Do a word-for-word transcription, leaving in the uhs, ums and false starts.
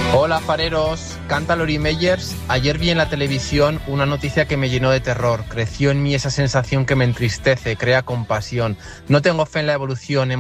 Hola fareros, canta Lori Meyers. Ayer vi en la televisión una noticia que me llenó de terror. Creció en mí esa sensación que me entristece, crea compasión. No tengo fe en la evolución.